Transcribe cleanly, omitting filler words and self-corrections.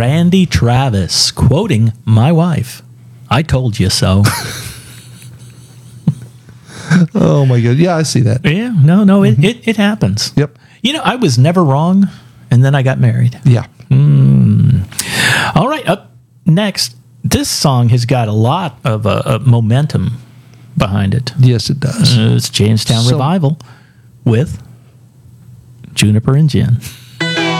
Randy Travis quoting my wife. I told you so. Oh my God. Yeah, I see that. Yeah, no, it happens. Yep. You know, I was never wrong, and then I got married. Yeah. All right, up next, this song has got a lot of momentum behind it. Yes, it does. It's Jamestown So- Revival with Juniper and Jen.